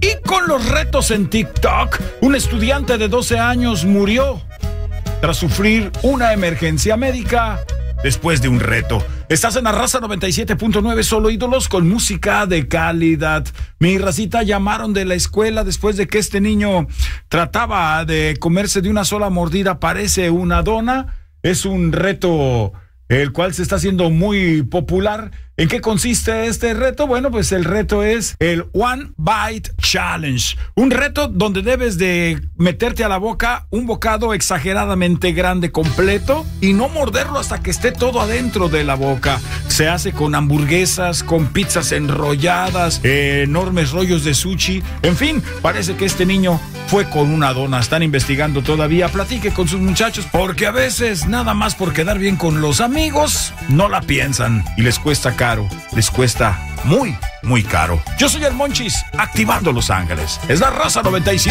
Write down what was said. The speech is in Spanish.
Y con los retos en TikTok, un estudiante de 12 años murió tras sufrir una emergencia médica después de un reto. Estás en la Raza 97.9, solo ídolos con música de calidad. Mi racita, llamaron de la escuela después de que este niño trataba de comerse de una sola mordida, parece una dona. Es un reto el cual se está haciendo muy popular. ¿En qué consiste este reto? Bueno, pues el reto es el One Bite Challenge. Un reto donde debes de meterte a la boca un bocado exageradamente grande completo y no morderlo hasta que esté todo adentro de la boca. Se hace con hamburguesas, con pizzas enrolladas, enormes rollos de sushi. En fin, parece que este niño fue con una dona. Están investigando todavía. Platique con sus muchachos, porque a veces nada más por quedar bien con los amigos no la piensan y les cuesta caro. Les cuesta muy, muy caro. Yo soy el Monchis, activando Los Ángeles. Es la Raza 97.